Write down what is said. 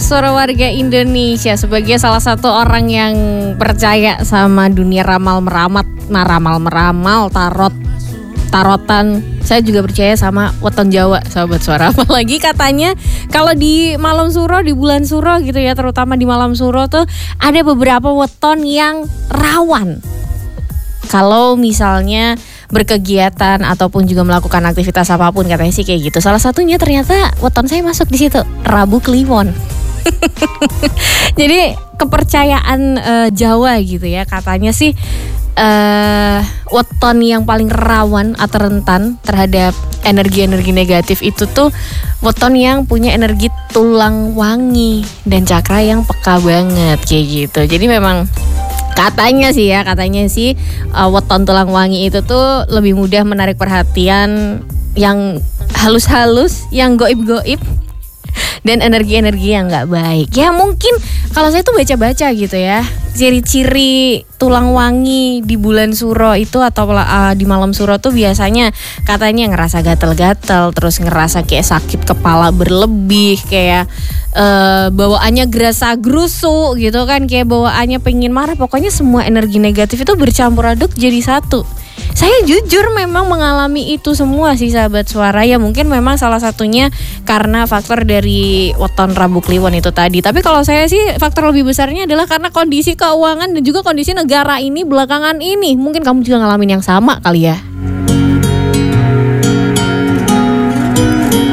Suara Warga Indonesia. Sebagai salah satu orang yang percaya sama dunia ramal-meramal, tarotan, saya juga percaya sama weton Jawa, sahabat suara. Apalagi katanya kalau di malam suro, di bulan suro gitu ya, terutama di malam suro tuh ada beberapa weton yang rawan. Kalau misalnya berkegiatan ataupun juga melakukan aktivitas apapun, katanya sih kayak gitu. Salah satunya ternyata weton saya masuk di situ, Rabu Kliwon. Jadi kepercayaan Jawa gitu ya, katanya sih weton yang paling rawan atau rentan terhadap energi-energi negatif itu tuh weton yang punya energi tulang wangi dan cakra yang peka banget kayak gitu. Jadi memang katanya sih weton tulang wangi itu tuh lebih mudah menarik perhatian yang halus-halus, yang goib-goib, dan energi-energi yang gak baik. Ya mungkin kalau saya tuh baca-baca gitu ya, ciri-ciri tulang wangi di bulan suro itu atau di malam suro tuh biasanya katanya ngerasa gatel-gatel, terus ngerasa kayak sakit kepala berlebih, kayak bawaannya gerasa-gerusu gitu kan, kayak bawaannya pengen marah. Pokoknya semua energi negatif itu bercampur aduk jadi satu. Saya jujur memang mengalami itu semua sih, sahabat suara. Ya mungkin memang salah satunya karena faktor dari weton Rabu Kliwon itu tadi. Tapi kalau saya sih faktor lebih besarnya adalah karena kondisi keuangan dan juga kondisi negara ini belakangan ini. Mungkin kamu juga ngalamin yang sama kali ya.